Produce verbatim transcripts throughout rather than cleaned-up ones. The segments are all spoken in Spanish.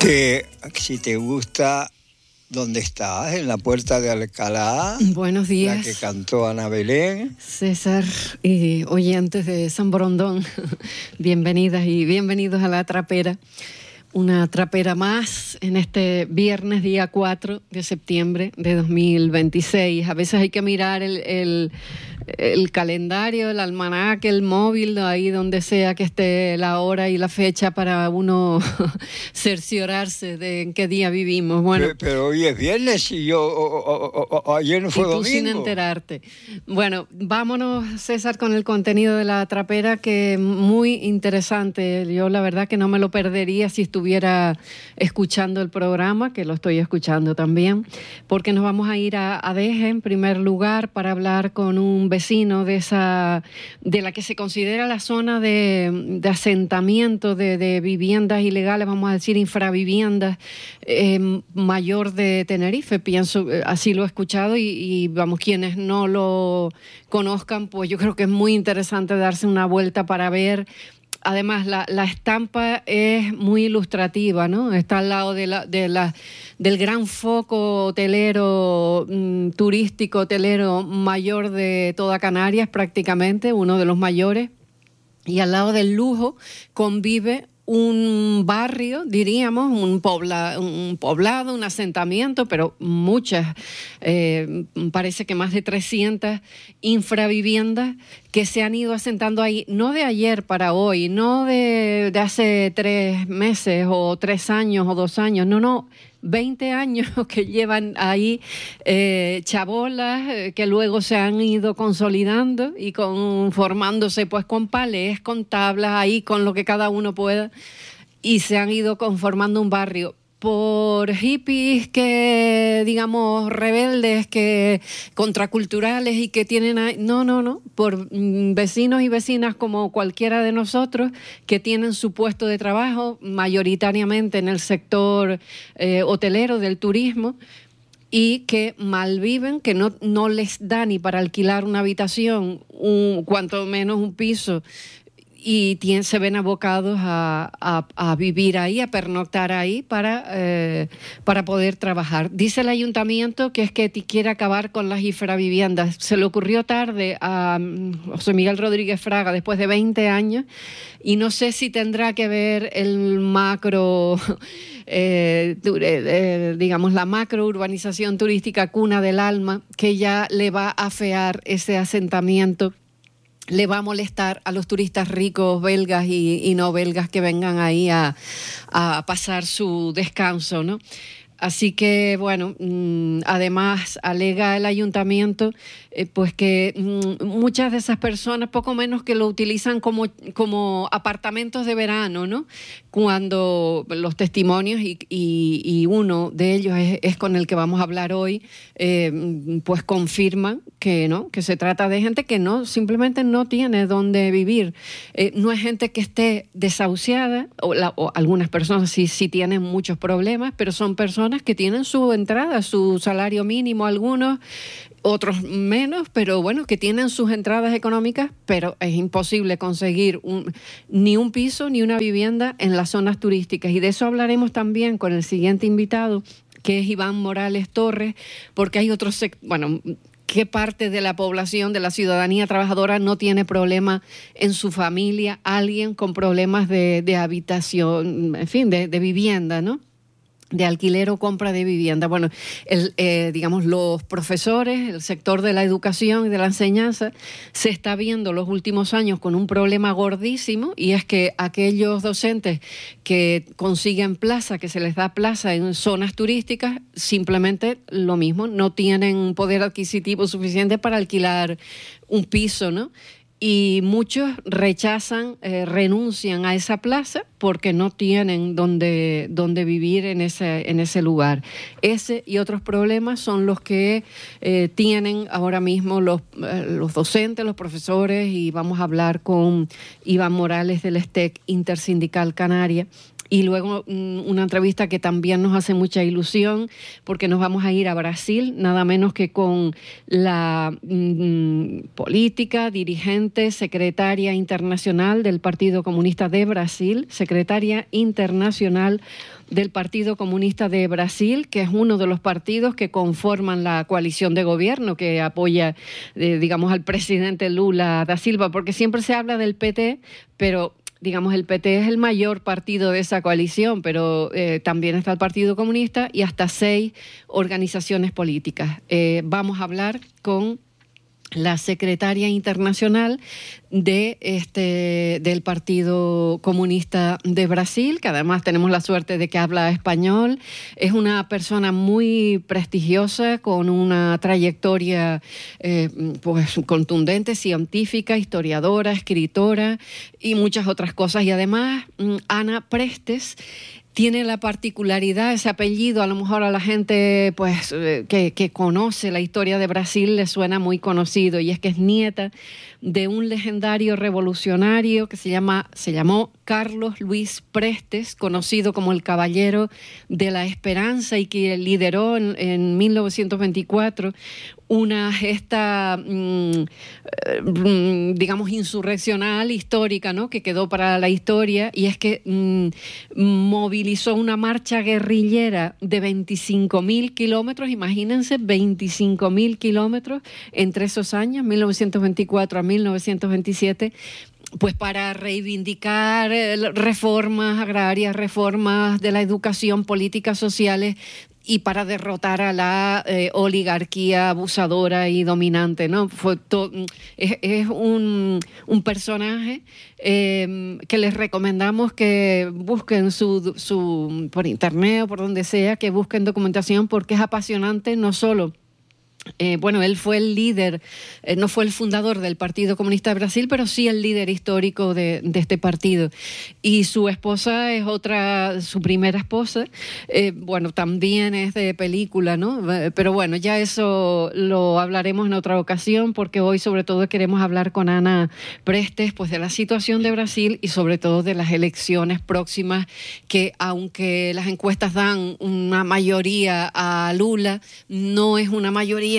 Te, si te gusta dónde estás, en la Puerta de Alcalá. Buenos días. La que cantó Ana Belén. César y oyentes de San Borondón, bienvenidas y bienvenidos a La Trapera. Una trapera más en este viernes, día cuatro de septiembre de dos mil veintiséis. A veces hay que mirar el, el, el calendario, el almanaque, el móvil, ahí donde sea que esté la hora y la fecha para uno cerciorarse de en qué día vivimos. Bueno, pero, pero hoy es viernes y yo o, o, o, ayer no fue y tú domingo. Sin enterarte. Bueno, vámonos, César, con el contenido de La Trapera, que es muy interesante. Yo la verdad que no me lo perdería si estuviera estuviera escuchando el programa, que lo estoy escuchando también, porque nos vamos a ir a Adeje en primer lugar para hablar con un vecino de esa, de la que se considera la zona de, de asentamiento de, de viviendas ilegales, vamos a decir infraviviendas, eh, mayor de Tenerife, pienso, así lo he escuchado y, y vamos, quienes no lo conozcan, pues yo creo que es muy interesante darse una vuelta para ver. Además, la, la estampa es muy ilustrativa, ¿no? Está al lado de la, de la, del gran foco hotelero, mmm, turístico hotelero mayor de toda Canarias, prácticamente, uno de los mayores. Y al lado del lujo convive un barrio, diríamos, un, pobla, un poblado, un asentamiento, pero muchas, eh, parece que más de trescientas infraviviendas que se han ido asentando ahí, no de ayer para hoy, no de, de hace tres meses o tres años o dos años, no, no, veinte años que llevan ahí eh, chabolas eh, que luego se han ido consolidando y con, formándose pues con palés, con tablas, ahí con lo que cada uno pueda, y se han ido conformando un barrio por hippies que, digamos, rebeldes, que contraculturales y que tienen... Ahí, no, no, no, por mm, vecinos y vecinas como cualquiera de nosotros que tienen su puesto de trabajo, mayoritariamente en el sector eh, hotelero del turismo, y que malviven, que no, no les da ni para alquilar una habitación, un, cuanto menos un piso, y tienen, se ven abocados a, a, a vivir ahí, a pernoctar ahí para, eh, para poder trabajar. Dice el ayuntamiento que es que quiere acabar con las infraviviendas. Se le ocurrió tarde a José Miguel Rodríguez Fraga después de veinte años y no sé si tendrá que ver el macro, eh, eh, digamos, la macro urbanización turística Cuna del Alma, que ya le va a afear ese asentamiento, le va a molestar a los turistas ricos belgas y, y no belgas que vengan ahí a, a pasar su descanso, ¿no? Así que, bueno, mmm, además alega el ayuntamiento eh, pues que mmm, muchas de esas personas, poco menos que lo utilizan como, como apartamentos de verano, ¿no? Cuando los testimonios, y, y, y uno de ellos es, es con el que vamos a hablar hoy, eh, pues confirman que no, que se trata de gente que no, simplemente no tiene dónde vivir. Eh, no es gente que esté desahuciada, o, la, o algunas personas sí, sí tienen muchos problemas, pero son personas que tienen su entrada, su salario mínimo, algunos, otros menos, pero bueno, que tienen sus entradas económicas, pero es imposible conseguir un, ni un piso ni una vivienda en las zonas turísticas. Y de eso hablaremos también con el siguiente invitado, que es Iván Morales Torres, porque hay otros sectores, bueno, ¿qué parte de la población, de la ciudadanía trabajadora no tiene problema en su familia? Alguien con problemas de, de habitación, en fin, de, de vivienda, ¿no? De alquiler o compra de vivienda. Bueno, el, eh, digamos, los profesores, el sector de la educación y de la enseñanza se está viendo los últimos años con un problema gordísimo, y es que aquellos docentes que consiguen plaza, que se les da plaza en zonas turísticas, simplemente lo mismo, no tienen poder adquisitivo suficiente para alquilar un piso, ¿no? Y muchos rechazan, eh, renuncian a esa plaza porque no tienen donde, donde vivir en ese, en ese lugar. Ese y otros problemas son los que eh, tienen ahora mismo los, eh, los docentes, los profesores, y vamos a hablar con Iván Morales del STEC Intersindical Canaria, Y luego una entrevista que también nos hace mucha ilusión porque nos vamos a ir a Brasil, nada menos que con la mmm, política, dirigente, secretaria internacional del Partido Comunista de Brasil, secretaria internacional del Partido Comunista de Brasil, que es uno de los partidos que conforman la coalición de gobierno que apoya, eh, digamos, al presidente Lula da Silva, porque siempre se habla del P T, pero digamos, el P T es el mayor partido de esa coalición, pero eh, también está el Partido Comunista y hasta seis organizaciones políticas. Eh, vamos a hablar con la secretaria internacional de este del Partido Comunista de Brasil, que además tenemos la suerte de que habla español. Es una persona muy prestigiosa, con una trayectoria eh, pues contundente, científica, historiadora, escritora y muchas otras cosas. Y además, Ana Prestes tiene la particularidad, ese apellido, a lo mejor a la gente pues que, que conoce la historia de Brasil le suena muy conocido, y es que es nieta de un legendario revolucionario que se llama, se llamó Carlos Luis Prestes, conocido como el Caballero de la Esperanza, y que lideró en, en mil novecientos veinticuatro una gesta, mmm, digamos, insurreccional, histórica, ¿no?, que quedó para la historia, y es que mmm, movilizó una marcha guerrillera de veinticinco mil kilómetros, imagínense, veinticinco mil kilómetros entre esos años, mil novecientos veinticuatro a mil novecientos veintisiete, pues para reivindicar reformas agrarias, reformas de la educación, políticas sociales, y para derrotar a la eh, oligarquía abusadora y dominante, ¿no? Fue to- es, es un, un personaje eh, que les recomendamos que busquen su, su por internet o por donde sea, que busquen documentación, porque es apasionante. No solo Eh, bueno, él fue el líder, eh, no fue el fundador del Partido Comunista de Brasil, pero sí el líder histórico de, de este partido. Y su esposa es otra, su primera esposa, eh, bueno, también es de película, ¿no? Pero bueno, ya eso lo hablaremos en otra ocasión, porque hoy sobre todo queremos hablar con Ana Prestes, pues de la situación de Brasil y sobre todo de las elecciones próximas, que aunque las encuestas dan una mayoría a Lula, no es una mayoría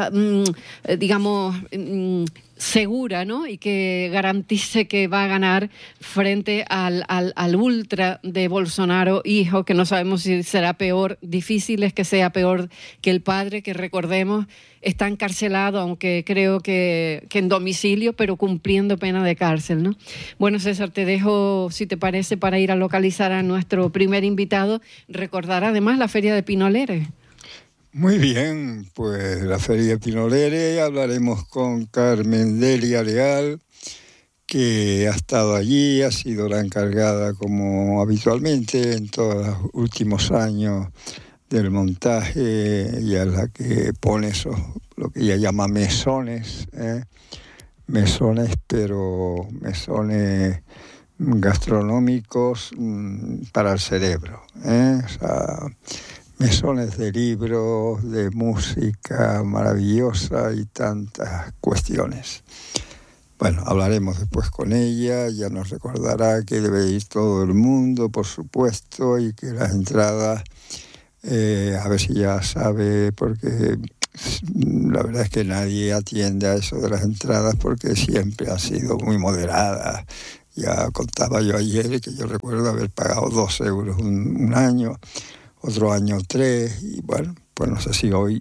digamos segura, ¿no?, y que garantice que va a ganar frente al, al, al ultra de Bolsonaro hijo, que no sabemos si será peor. Difícil es que sea peor que el padre, que recordemos está encarcelado, aunque creo que, que en domicilio, pero cumpliendo pena de cárcel, ¿no? Bueno, César, te dejo, si te parece, para ir a localizar a nuestro primer invitado, recordar además la Feria de Pinolere. Muy bien, pues la Feria Pinolere, hablaremos con Carmen Delia Leal, que ha estado allí, ha sido la encargada, como habitualmente en todos los últimos años, del montaje, y a la que pone esos, lo que ella llama mesones, ¿eh? mesones, pero mesones gastronómicos mmm, para el cerebro, ¿eh? O sea, mesones de libros, de música maravillosa y tantas cuestiones. Bueno, hablaremos después con ella, ya nos recordará que debe ir todo el mundo, por supuesto, y que las entradas, eh, a ver si ya sabe, porque la verdad es que nadie atiende a eso de las entradas, porque siempre ha sido muy moderada. Ya contaba yo ayer que yo recuerdo haber pagado dos euros un, un año, otro año tres, y bueno, pues no sé si hoy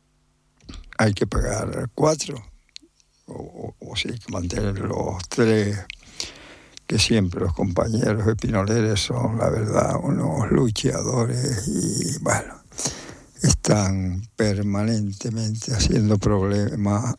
hay que pagar cuatro, o, o, o si hay que mantener los tres, que siempre los compañeros de Pinolere son, la verdad, unos luchadores, y bueno, están permanentemente haciendo problemas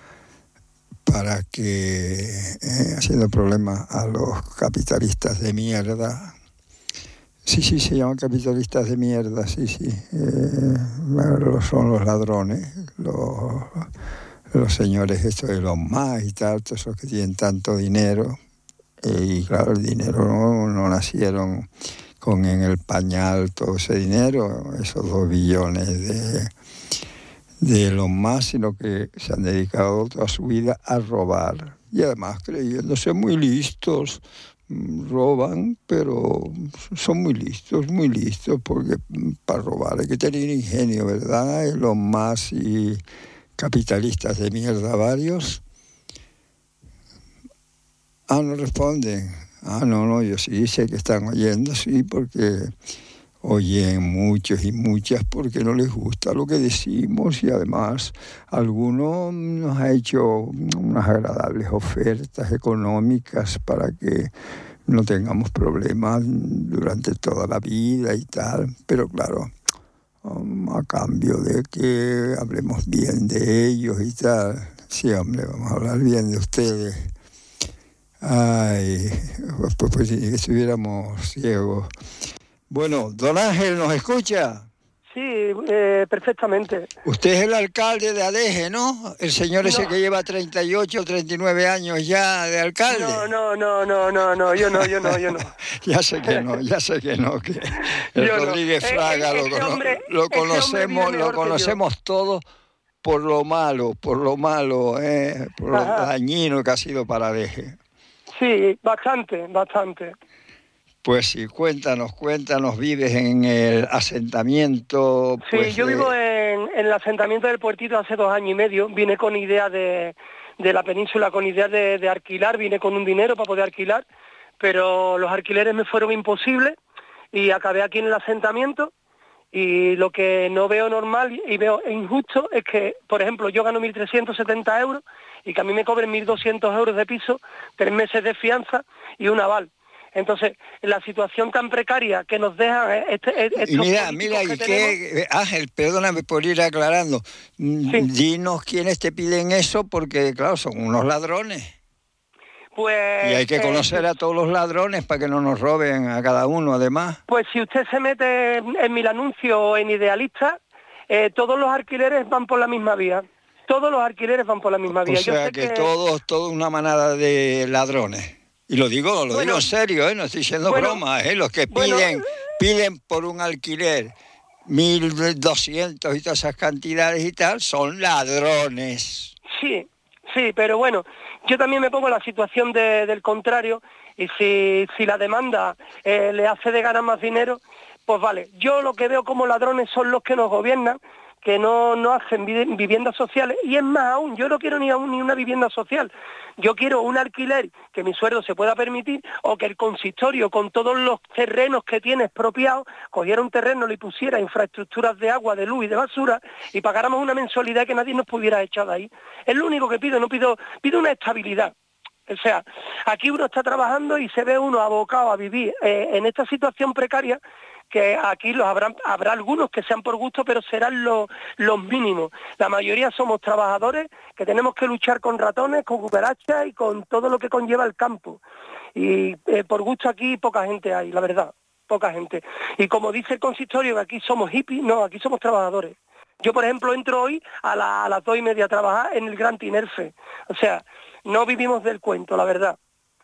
para que, eh, haciendo problemas a los capitalistas de mierda. Sí, sí, se llaman capitalistas de mierda, sí, sí. Eh, bueno, son los ladrones, los, los señores estos de los más y tal, todos esos que tienen tanto dinero. Eh, y claro, el dinero no, no nacieron con en el pañal todo ese dinero, esos dos billones de, de los más, sino que se han dedicado toda su vida a robar. Y además creyéndose muy listos, roban, pero son muy listos, muy listos, porque para robar hay que tener ingenio, ¿verdad? Y los más y capitalistas de mierda varios. Ah, no responden. Ah, no, no, yo sí sé que están oyendo, sí, porque oyen muchos y muchas porque no les gusta lo que decimos, y además alguno nos ha hecho unas agradables ofertas económicas para que no tengamos problemas durante toda la vida y tal, pero claro, um, a cambio de que hablemos bien de ellos y tal. Sí, hombre, vamos a hablar bien de ustedes. Ay, pues, pues si estuviéramos ciegos. Bueno, don Ángel, ¿nos escucha? Sí, eh, perfectamente. Usted es el alcalde de Adeje, ¿no? El señor ese no. que lleva treinta y ocho, treinta y nueve años ya de alcalde. No, no, no, no, no, no, yo no, yo no, yo no. Ya sé que no, ya sé que no, que el yo Rodríguez no. Fraga eh, lo, cono hombre, lo conocemos, lo conocemos todos por lo malo, por lo malo, eh, por lo Ajá. dañino que ha sido para Adeje. Sí, bastante, bastante. Pues sí, cuéntanos, cuéntanos, vives en el asentamiento. Pues, sí, yo de... vivo en, en el asentamiento del Puertito hace dos años y medio. Vine con idea de, de la península, con idea de, de alquilar, vine con un dinero para poder alquilar, pero los alquileres me fueron imposibles y acabé aquí en el asentamiento. Y lo que no veo normal y veo injusto es que, por ejemplo, yo gano mil trescientos setenta euros y que a mí me cobren mil doscientos euros de piso, tres meses de fianza y un aval. Entonces, la situación tan precaria que nos dejan este, estos y mira, mira, y que, Ángel, perdóname por ir aclarando, sí. Dinos quiénes te piden eso, porque claro, son unos ladrones. Pues, y hay que conocer eh, a todos los ladrones para que no nos roben a cada uno, además. Pues si usted se mete en Mil Anuncios o en Idealista, eh, todos los alquileres van por la misma vía. Todos los alquileres van por la misma vía. O sea, Yo sé que, que todos, toda una manada de ladrones. Y lo digo, lo bueno, digo en serio, ¿eh? No estoy diciendo bueno, bromas, ¿eh? Los que piden, bueno, piden por un alquiler mil doscientos y todas esas cantidades y tal, son ladrones. Sí, sí, pero bueno, yo también me pongo en la situación de, del contrario, y si, si la demanda eh, le hace de ganar más dinero, pues vale. Yo lo que veo como ladrones son los que nos gobiernan, que no, no hacen viviendas sociales, y es más aún, yo no quiero ni aún ni una vivienda social, yo quiero un alquiler que mi sueldo se pueda permitir, o que el consistorio, con todos los terrenos que tiene expropiados, cogiera un terreno, le pusiera infraestructuras de agua, de luz y de basura, y pagáramos una mensualidad que nadie nos pudiera echar de ahí. Es lo único que pido, no pido, pido una estabilidad. O sea, aquí uno está trabajando y se ve uno abocado a vivir eh, en esta situación precaria, que aquí los habrá, habrá algunos que sean por gusto, pero serán los, los mínimos. La mayoría somos trabajadores que tenemos que luchar con ratones, con cucarachas y con todo lo que conlleva el campo. Y eh, por gusto aquí poca gente hay, la verdad, poca gente. Y como dice el consistorio, que aquí somos hippies, no, aquí somos trabajadores. Yo, por ejemplo, entro hoy a, la, a las dos y media a trabajar en el Gran Tinerfe. O sea, no vivimos del cuento, la verdad.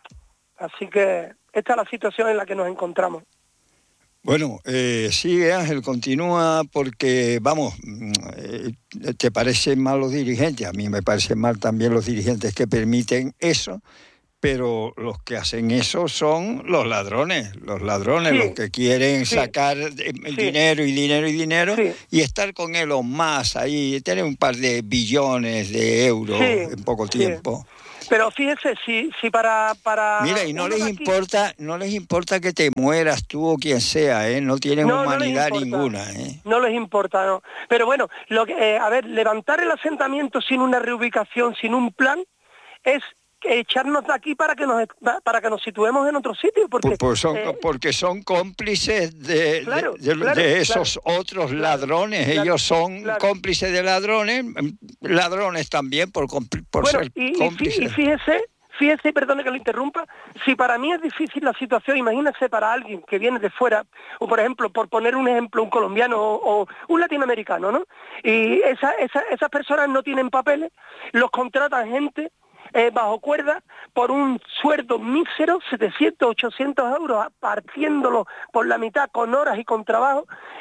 Así que esta es la situación en la que nos encontramos. Bueno, eh, sí, Ángel, continúa porque, vamos, eh, te parecen mal los dirigentes, a mí me parecen mal también los dirigentes que permiten eso, pero los que hacen eso son los ladrones, los ladrones, sí, los que quieren sí, sacar sí, dinero y dinero y dinero sí, y estar con Elon Musk ahí, tener un par de billones de euros sí, en poco tiempo. Sí. Pero fíjese, si, si para, para... Mira, y no les aquí... importa, no les importa que te mueras tú o quien sea, ¿eh? No tienen no, humanidad no ninguna, ¿eh? No les importa, no. Pero bueno, lo que, eh, a ver, levantar el asentamiento sin una reubicación, sin un plan, es echarnos de aquí para que nos para que nos situemos en otro sitio, porque pues, pues son, eh, porque son cómplices de, claro, de, de, claro, de esos claro, otros claro, ladrones, claro, ellos son claro. cómplices de ladrones, ladrones también por, por bueno, ser y, cómplices. Y fíjese, fíjese, perdone que lo interrumpa, si para mí es difícil la situación, imagínese para alguien que viene de fuera, o por ejemplo, por poner un ejemplo, un colombiano o, o un latinoamericano, ¿no? Y esa, esa, esas personas no tienen papeles, los contratan gente Eh, bajo cuerda por un sueldo mísero, setecientos, ochocientos euros, partiéndolo por la mitad con horas y con trabajo,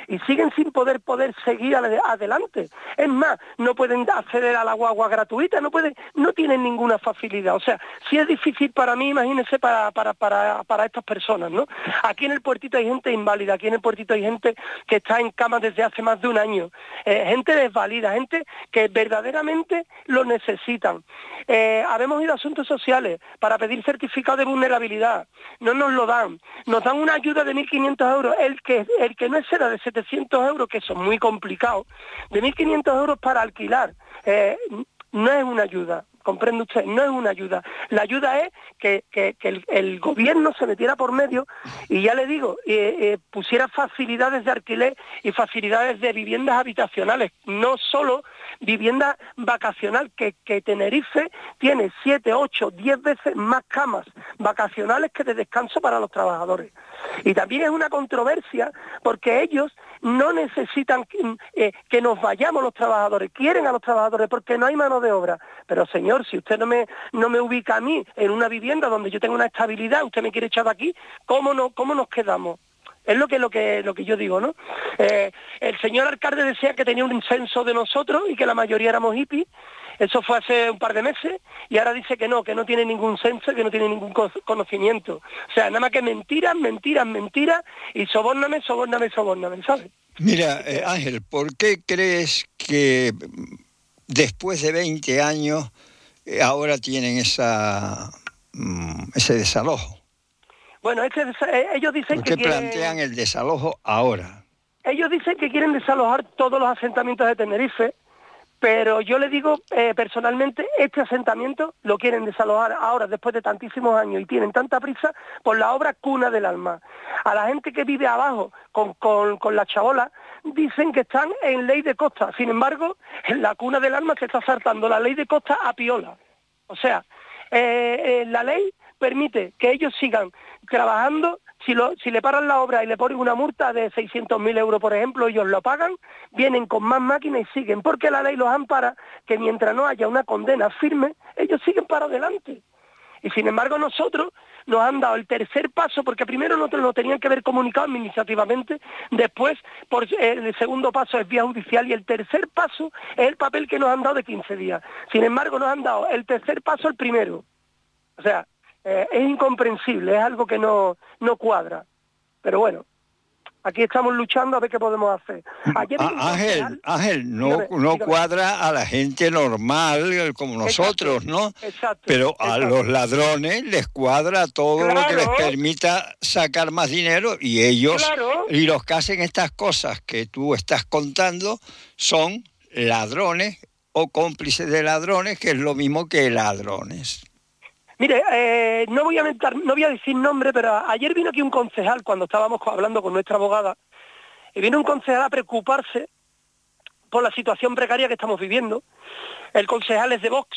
y siguen sin poder poder seguir adelante. Es más, no pueden acceder a la guagua gratuita, no pueden, no tienen ninguna facilidad. O sea, si es difícil para mí, imagínense para, para, para, para estas personas, ¿no? Aquí en el puertito hay gente inválida, aquí en el puertito hay gente que está en cama desde hace más de un año, eh, gente desvalida, gente que verdaderamente lo necesitan. Eh, habemos ido a asuntos sociales para pedir certificado de vulnerabilidad, no nos lo dan, nos dan una ayuda de mil quinientos euros, el que, el que no exceda de setecientos euros, que eso es muy complicado, de mil quinientos euros para alquilar, eh, no es una ayuda. Comprende usted, no es una ayuda. La ayuda es que, que, que el, el gobierno se metiera por medio y ya le digo, eh, eh, pusiera facilidades de alquiler y facilidades de viviendas habitacionales, no solo vivienda vacacional, que, que Tenerife tiene siete, ocho, diez veces más camas vacacionales que de descanso para los trabajadores. Y también es una controversia porque ellos no necesitan eh, que nos vayamos los trabajadores, quieren a los trabajadores porque no hay mano de obra. Pero señor, si usted no me no me ubica a mí en una vivienda donde yo tengo una estabilidad, usted me quiere echar de aquí, ¿cómo no cómo nos quedamos? Es lo que lo que lo que yo digo, ¿no? Eh, el señor alcalde decía que tenía un censo de nosotros y que la mayoría éramos hippies. Eso fue hace un par de meses y ahora dice que no, que no tiene ningún censo, que no tiene ningún conocimiento. O sea, nada más que mentiras, mentiras, mentiras y sobórname, sobórname, sobórname, ¿sabes? Mira, eh, Ángel, ¿por qué crees que después de veinte años eh, ahora tienen esa mm, ese desalojo? Bueno, este, ellos dicen ¿Por que qué plantean quieren, el desalojo ahora? Ellos dicen que quieren desalojar todos los asentamientos de Tenerife, pero yo le digo eh, personalmente, este asentamiento lo quieren desalojar ahora, después de tantísimos años, y tienen tanta prisa por la obra Cuna del Alma. A la gente que vive abajo con, con, con la chabola, dicen que están en ley de costa. Sin embargo, en la Cuna del Alma se está saltando la ley de costa a piola. O sea, eh, eh, la ley permite que ellos sigan trabajando. Si, lo, si le paran la obra y le ponen una multa de seiscientos mil euros, por ejemplo, ellos lo pagan, vienen con más máquinas y siguen, porque la ley los ampara que mientras no haya una condena firme, ellos siguen para adelante. Y sin embargo nosotros nos han dado el tercer paso, porque primero nosotros lo tenían que haber comunicado administrativamente, después por el segundo paso es vía judicial y el tercer paso es el papel que nos han dado de quince días. Sin embargo nos han dado el tercer paso el primero. O sea, Eh, es incomprensible, es algo que no, no cuadra. Pero bueno, aquí estamos luchando a ver qué podemos hacer. Ayer ah, Ángel, Ángel, no, dígame, no dígame. cuadra a la gente normal como nosotros, exacto, ¿no? Exacto, Pero a exacto. los ladrones les cuadra todo claro. lo que les permita sacar más dinero y ellos, claro. y los que hacen estas cosas que tú estás contando son ladrones o cómplices de ladrones, que es lo mismo que ladrones. Mire, eh, no voy a mentar, no voy a decir nombre, pero ayer vino aquí un concejal cuando estábamos hablando con nuestra abogada, y vino un concejal a preocuparse por la situación precaria que estamos viviendo. El concejal es de Vox,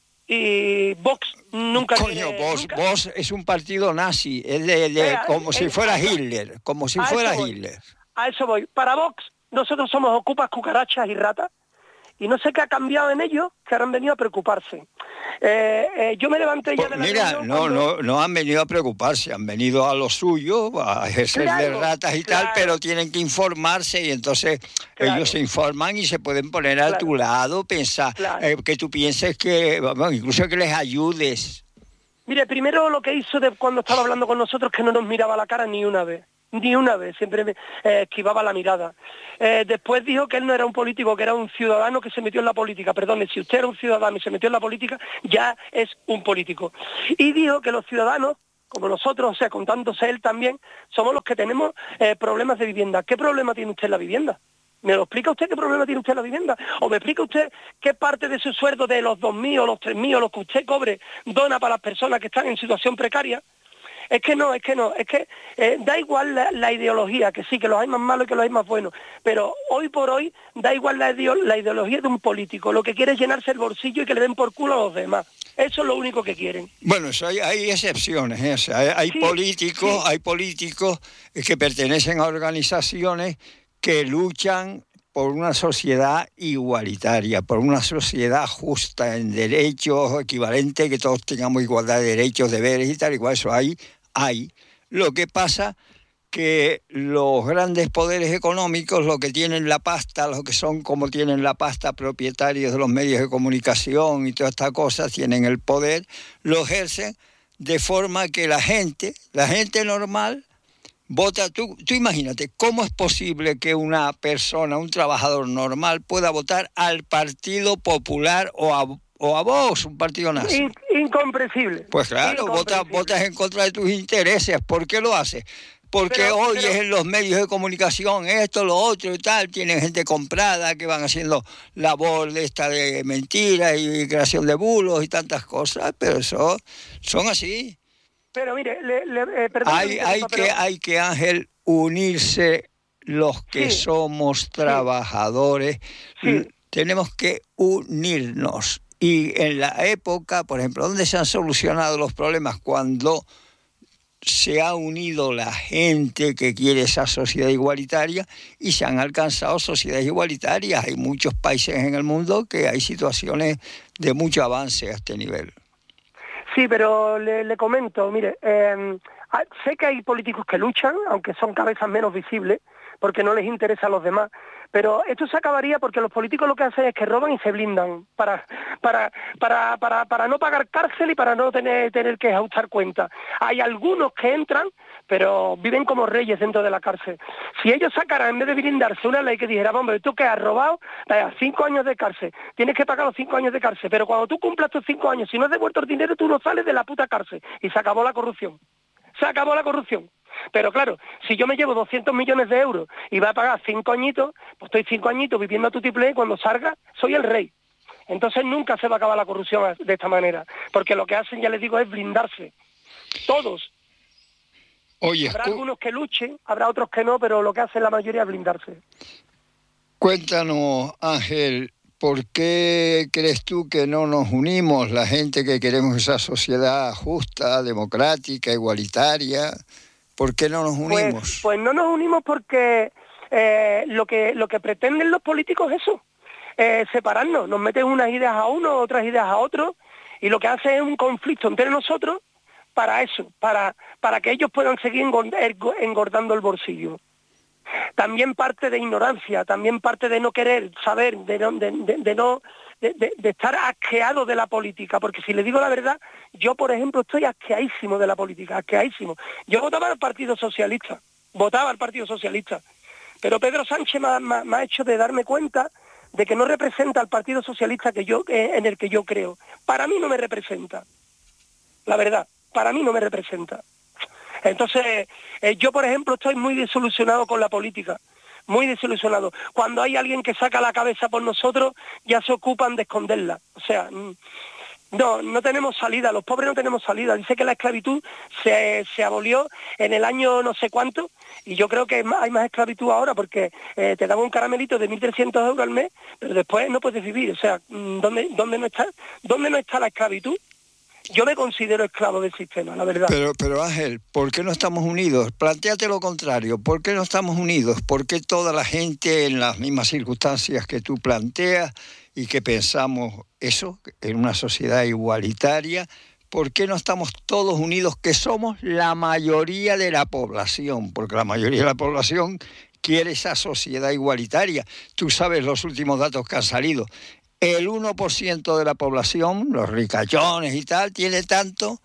y Vox nunca... Coño, tiene, Vox, nunca... Vox es un partido nazi, es de, de, eh, como eh, si fuera eh, Hitler, como si fuera Hitler. A eso voy. Para Vox, nosotros somos ocupas, cucarachas y ratas, y no sé qué ha cambiado en ellos, que ahora han venido a preocuparse. Eh, eh, yo me levanté ya de la Mira, no, cuando... no, no han venido a preocuparse, han venido a lo suyo, a ejercer claro, de ratas y claro. tal, pero tienen que informarse y entonces claro. ellos se informan y se pueden poner a claro. tu lado, pensar, claro. eh, que tú pienses que, bueno, incluso que les ayudes. Mire, primero lo que hizo de cuando estaba hablando con nosotros, que no nos miraba la cara ni una vez. Ni una vez, siempre me eh, esquivaba la mirada. Eh, después dijo que él no era un político, que era un ciudadano que se metió en la política. Perdone, si usted era un ciudadano y se metió en la política, ya es un político. Y dijo que los ciudadanos, como nosotros, o sea, contándose él también, somos los que tenemos eh, problemas de vivienda. ¿Qué problema tiene usted en la vivienda? ¿Me lo explica usted qué problema tiene usted en la vivienda? ¿O me explica usted qué parte de su sueldo, de los dos mil o los tres mil o los que usted cobre, dona para las personas que están en situación precaria? Es que no, es que no, es que eh, da igual la, la ideología, que sí, que los hay más malos y que los hay más buenos, pero hoy por hoy da igual la, ideo, la ideología de un político, lo que quiere es llenarse el bolsillo y que le den por culo a los demás. Eso es lo único que quieren. Bueno, eso hay, hay excepciones, ¿eh? O sea, hay, hay sí, políticos, sí. hay políticos que pertenecen a organizaciones que luchan por una sociedad igualitaria, por una sociedad justa en derechos, equivalente, que todos tengamos igualdad de derechos, deberes y tal, igual eso hay, hay. Lo que pasa que los grandes poderes económicos, lo que tienen la pasta, los que son como tienen la pasta propietarios de los medios de comunicación y todas estas cosas, tienen el poder, lo ejercen de forma que la gente, la gente normal, vota. Tú, tú imagínate, ¿cómo es posible que una persona, un trabajador normal, pueda votar al Partido Popular o a, o a Vox, un partido nazi? In, incomprensible. Pues claro, votas, votas en contra de tus intereses. ¿Por qué lo haces? Porque pero, oyes pero... en los medios de comunicación esto, lo otro y tal, tienen gente comprada que van haciendo labor de esta de mentiras y creación de bulos y tantas cosas, pero eso son así. Pero mire, le, le, eh, perdón, hay, hay, que, pero... hay que, Ángel, unirse los que sí. somos trabajadores, sí. tenemos que unirnos. Y en la época, por ejemplo, ¿dónde se han solucionado los problemas? Cuando se ha unido la gente que quiere esa sociedad igualitaria y se han alcanzado sociedades igualitarias. Hay muchos países en el mundo que hay situaciones de mucho avance a este nivel. Sí, pero le, le comento, mire, eh, sé que hay políticos que luchan, aunque son cabezas menos visibles, porque no les interesa a los demás, pero esto se acabaría porque los políticos lo que hacen es que roban y se blindan para para para para, para no pagar cárcel y para no tener tener que ajustar cuentas. Hay algunos que entran, pero viven como reyes dentro de la cárcel. Si ellos sacaran, en vez de blindarse, una ley que dijera, hombre, tú que has robado, vaya, cinco años de cárcel, tienes que pagar los cinco años de cárcel, pero cuando tú cumplas tus cinco años, si no has devuelto el dinero, tú no sales de la puta cárcel. Y se acabó la corrupción. Se acabó la corrupción. Pero claro, si yo me llevo doscientos millones de euros y va a pagar cinco añitos, pues estoy cinco añitos viviendo a tutiplén y cuando salga soy el rey. Entonces nunca se va a acabar la corrupción de esta manera, porque lo que hacen, ya les digo, es blindarse. Todos. Oye, habrá algunos que luchen, habrá otros que no, pero lo que hace la mayoría es blindarse. Cuéntanos, Ángel, ¿por qué crees tú que no nos unimos, la gente que queremos esa sociedad justa, democrática, igualitaria? ¿Por qué no nos unimos? Pues, pues no nos unimos porque eh, lo que lo que pretenden los políticos es eso, eh, separarnos. Nos meten unas ideas a uno, otras ideas a otro, y lo que hace es un conflicto entre nosotros para eso, para, para que ellos puedan seguir engordando el bolsillo. También parte de ignorancia, también parte de no querer saber, de no, de, de, de no de, de, de estar asqueado de la política, porque si le digo la verdad, yo por ejemplo estoy asqueadísimo de la política, asqueadísimo. Yo votaba al Partido Socialista, votaba al Partido Socialista, pero Pedro Sánchez me ha, me, me ha hecho de darme cuenta de que no representa al Partido Socialista que yo, eh, en el que yo creo. Para mí no me representa, la verdad, para mí no me representa. Entonces, eh, yo, por ejemplo, estoy muy desilusionado con la política, muy desilusionado. Cuando hay alguien que saca la cabeza por nosotros, ya se ocupan de esconderla. O sea, no, no tenemos salida, los pobres no tenemos salida. Dice que la esclavitud se, se abolió en el año no sé cuánto, y yo creo que hay más esclavitud ahora, porque eh, te daban un caramelito de mil trescientos euros al mes, pero después no puedes vivir. O sea, ¿dónde, dónde, no está, ¿dónde no está la esclavitud? Yo me considero esclavo del sistema, la verdad. Pero, pero Ángel, ¿por qué no estamos unidos? Plantéate lo contrario. ¿Por qué no estamos unidos? ¿Por qué toda la gente en las mismas circunstancias que tú planteas y que pensamos eso, en una sociedad igualitaria, ¿por qué no estamos todos unidos, que somos la mayoría de la población? Porque la mayoría de la población quiere esa sociedad igualitaria. Tú sabes los últimos datos que han salido. El uno por ciento de la población, los ricachones y tal, tiene tanto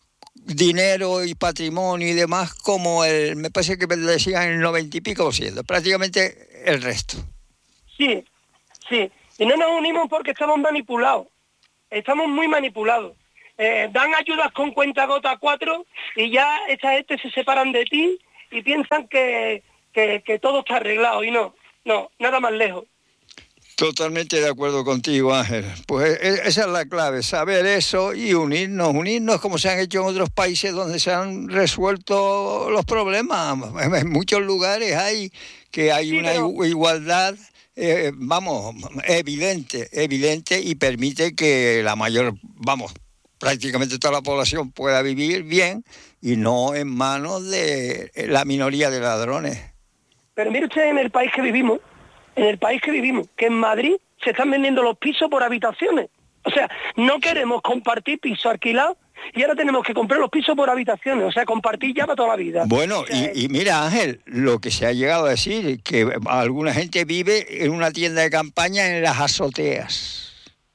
dinero y patrimonio y demás como el, me parece que me decían el noventa y pico por ciento, prácticamente el resto. Sí, sí. Y no nos unimos porque estamos manipulados. Estamos muy manipulados. Eh, dan ayudas con cuentagota a cuatro y ya esta gente se separan de ti y piensan que, que, que todo está arreglado. Y no, no, nada más lejos. Totalmente de acuerdo contigo, Ángel. Pues esa es la clave, saber eso y unirnos, unirnos como se han hecho en otros países donde se han resuelto los problemas. En muchos lugares hay que hay sí, una pero... igualdad, eh, vamos, evidente, evidente y permite que la mayor, vamos, prácticamente toda la población pueda vivir bien y no en manos de la minoría de ladrones. Pero mire usted en el país que vivimos, en el país que vivimos, que en Madrid se están vendiendo los pisos por habitaciones. O sea, no queremos compartir pisos alquilados y ahora tenemos que comprar los pisos por habitaciones, o sea, compartir ya para toda la vida. Bueno, o sea, y, y mira, Ángel, lo que se ha llegado a decir, que alguna gente vive en una tienda de campaña en las azoteas.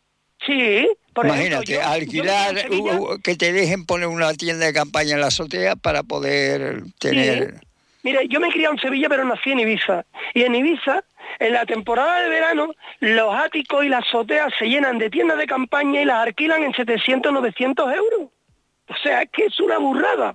Sí, por Imagínate, ejemplo, yo, alquilar, yo Sevilla, uh, que te dejen poner una tienda de campaña en la azotea para poder tener... Sí. Mire, yo me he criado en Sevilla, pero nací en Ibiza. Y en Ibiza, en la temporada de verano, los áticos y las azoteas se llenan de tiendas de campaña y las alquilan en setecientos, novecientos euros. O sea, es que es una burrada.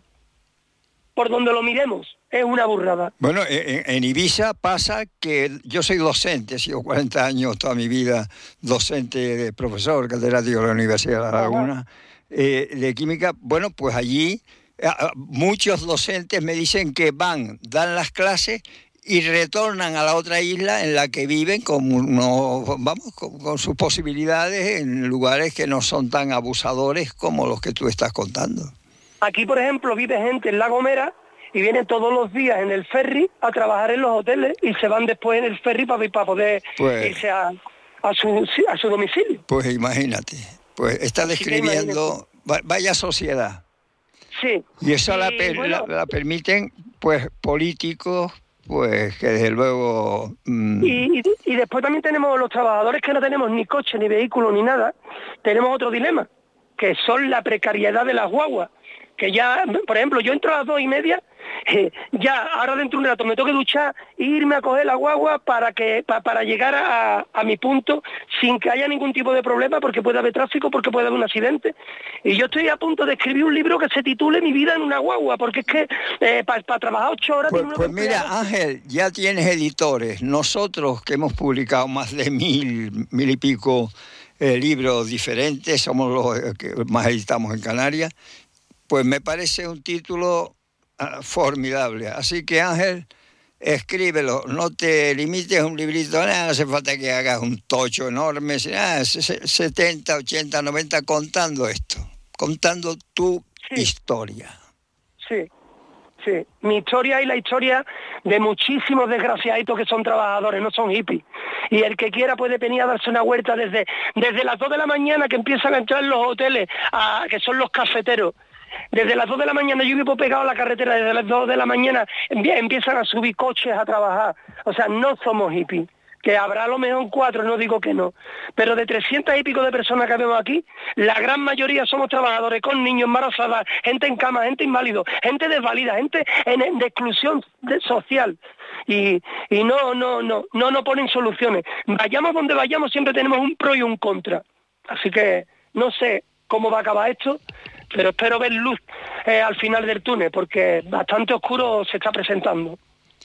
Por donde lo miremos, es una burrada. Bueno, en, en Ibiza pasa que yo soy docente, he sido cuarenta años toda mi vida docente, profesor, catedrático de la Universidad de La Laguna, eh, de química. Bueno, pues allí eh, muchos docentes me dicen que van, dan las clases y retornan a la otra isla en la que viven con, uno, vamos, con, con sus posibilidades en lugares que no son tan abusadores como los que tú estás contando. Aquí, por ejemplo, vive gente en La Gomera y vienen todos los días en el ferry a trabajar en los hoteles y se van después en el ferry para, para poder pues, irse a, a, su, a su domicilio. Pues imagínate, pues está describiendo, vaya sociedad. Sí. Y eso y, la, per, bueno, la, la permiten pues políticos, pues que desde luego... Mmm... Y, y, y después también tenemos los trabajadores que no tenemos ni coche, ni vehículo, ni nada. Tenemos otro dilema, que son la precariedad de las guaguas. Que ya, por ejemplo, yo entro a las dos y media, eh, ya ahora dentro de un rato me tengo que duchar e irme a coger la guagua para que pa, para llegar a, a mi punto sin que haya ningún tipo de problema, porque puede haber tráfico, porque puede haber un accidente. Y yo estoy a punto de escribir un libro que se titule Mi vida en una guagua, porque es que eh, para pa trabajar ocho horas... Pues, pues mira, Ángel, ya tienes editores. Nosotros que hemos publicado más de mil, mil y pico eh, libros diferentes, somos los que más editamos en Canarias, pues me parece un título uh, formidable. Así que, Ángel, escríbelo. No te limites a un librito, no hace falta que hagas un tocho enorme, nada, setenta, ochenta, noventa, contando esto, contando tu sí. historia. Sí, sí. Mi historia y la historia de muchísimos desgraciaditos que son trabajadores, no son hippies. Y el que quiera puede venir a darse una vuelta desde, desde las dos de la mañana que empiezan a entrar en los hoteles, a, que son los cafeteros. Desde las dos de la mañana yo vivo pegado a la carretera, desde las dos de la mañana empiezan a subir coches a trabajar. O sea, no somos hippies, que habrá a lo mejor cuatro, no digo que no. Pero de trescientas y pico de personas que vemos aquí, la gran mayoría somos trabajadores con niños, embarazadas, gente en cama, gente inválido, gente desvalida, gente en, en, de exclusión de, social. Y, y no, no, no, no nos ponen soluciones. Vayamos donde vayamos, siempre tenemos un pro y un contra. Así que no sé cómo va a acabar esto, pero espero ver luz eh, al final del túnel, porque bastante oscuro se está presentando.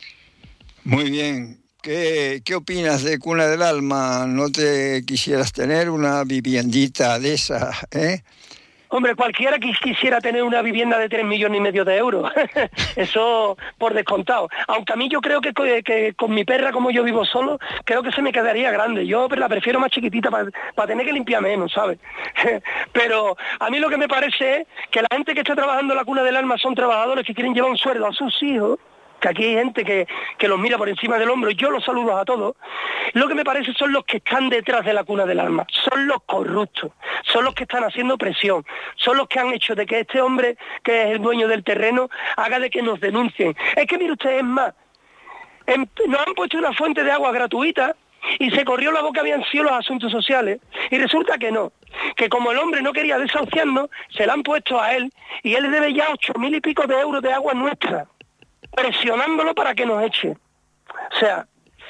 Muy bien. ¿Qué, qué opinas de Cuna del Alma? ¿No te quisieras tener una viviendita de esas, eh? Hombre, cualquiera que quisiera tener una vivienda de tres millones y medio de euros. Eso por descontado. Aunque a mí yo creo que, que con mi perra, como yo vivo solo, creo que se me quedaría grande. Yo la prefiero más chiquitita para, para tener que limpiar menos, ¿sabes? Pero a mí lo que me parece es que la gente que está trabajando en la Cuna del Alma son trabajadores que quieren llevar un sueldo a sus hijos, que aquí hay gente que, que los mira por encima del hombro, y yo los saludo a todos. Lo que me parece son los que están detrás de la Cuna del Alma, son los corruptos, son los que están haciendo presión, son los que han hecho de que este hombre, que es el dueño del terreno, haga de que nos denuncien. Es que mire usted, es más, en, nos han puesto una fuente de agua gratuita y se corrió la boca habían sido los asuntos sociales, y resulta que no, que como el hombre no quería desahuciarnos, se la han puesto a él, y él debe ya ocho mil y pico de euros de agua nuestra, presionándolo para que nos eche. O sea,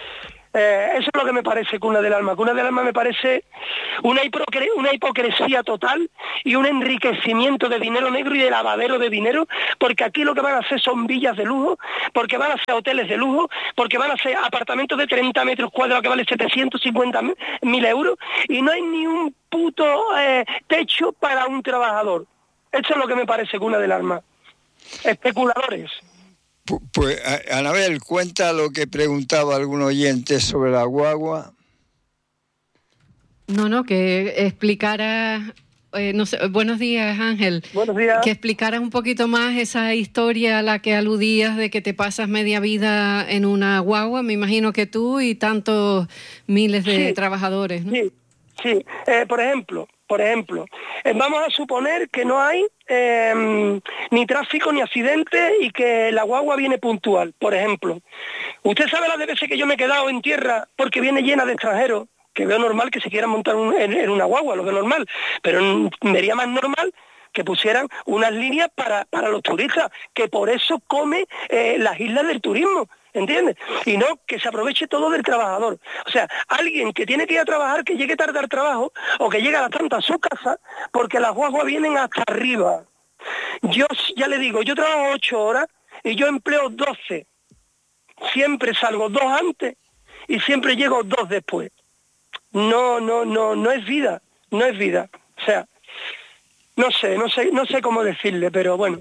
eh, eso es lo que me parece Cuna del Alma. Cuna del Alma me parece una, hipocre una hipocresía total y un enriquecimiento de dinero negro y de lavadero de dinero, porque aquí lo que van a hacer son villas de lujo, porque van a ser hoteles de lujo, porque van a ser apartamentos de treinta metros cuadrados que valen setecientos cincuenta mil euros, y no hay ni un puto eh, techo para un trabajador. Eso es lo que me parece Cuna del Alma. Especuladores. Pues, Anabel, cuenta lo que preguntaba algún oyente sobre la guagua. No, no, que explicara, eh, no sé, buenos días, Ángel. Buenos días. Que explicaras un poquito más esa historia a la que aludías de que te pasas media vida en una guagua, me imagino que tú y tantos miles de sí, trabajadores, ¿no? Sí, sí. Eh, por ejemplo, por ejemplo, eh, vamos a suponer que no hay eh, ni tráfico ni accidentes y que la guagua viene puntual, por ejemplo. Usted sabe las de veces que yo me he quedado en tierra porque viene llena de extranjeros, que veo normal que se quieran montar un, en, en una guagua, lo veo normal, pero mm, vería más normal que pusieran unas líneas para, para los turistas, que por eso come eh, las islas del turismo, ¿entiendes? Y no que se aproveche todo del trabajador. O sea, alguien que tiene que ir a trabajar, que llegue tarde al trabajo, o que llegue a las tantas a su casa, porque las guaguas vienen hasta arriba. Yo, ya le digo, yo trabajo ocho horas y yo empleo doce. Siempre salgo dos antes y siempre llego dos después. No, no, no, no es vida, no es vida. O sea, no sé, no sé, no sé cómo decirle, pero bueno.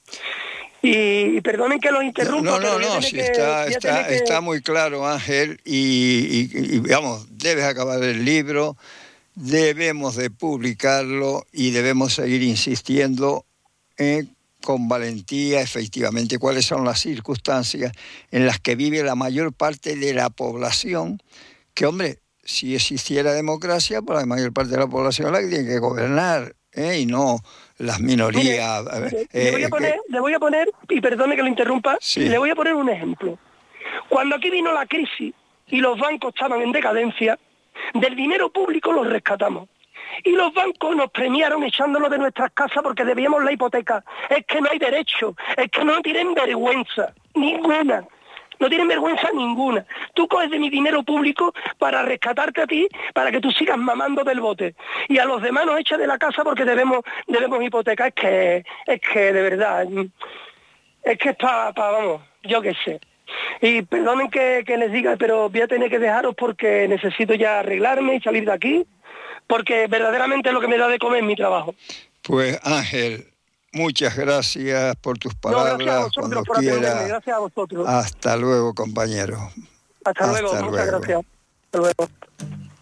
Y, y perdonen que los interrumpa. No, no, no, no, sí, que, está, está, que... está muy claro, Ángel, y, y, y vamos, debes acabar el libro, debemos de publicarlo y debemos seguir insistiendo en, con valentía, efectivamente, cuáles son las circunstancias en las que vive la mayor parte de la población, que, hombre, si existiera democracia, pues la mayor parte de la población es la que tiene que gobernar, ¿eh? Y no las minorías. Mire, mire, eh, le, voy a poner, que... le voy a poner, y perdone que lo interrumpa, sí. Le voy a poner un ejemplo. Cuando aquí vino la crisis y los bancos estaban en decadencia, del dinero público los rescatamos. Y los bancos nos premiaron echándonos de nuestras casas porque debíamos la hipoteca. Es que no hay derecho, es que no tienen vergüenza, ninguna. No tienen vergüenza ninguna. Tú coges de mi dinero público para rescatarte a ti, para que tú sigas mamando del bote. Y a los demás nos echas de la casa porque debemos debemos hipoteca. Es que, es que de verdad, es que es para, pa, vamos, yo qué sé. Y perdonen que, que les diga, pero voy a tener que dejaros porque necesito ya arreglarme y salir de aquí, porque verdaderamente es lo que me da de comer mi trabajo. Pues Ángel, muchas gracias por tus palabras. No, gracias a vosotros, cuando por quiera. Gracias a vosotros. Hasta luego, compañero. Hasta, Hasta luego, luego, muchas gracias. Hasta luego.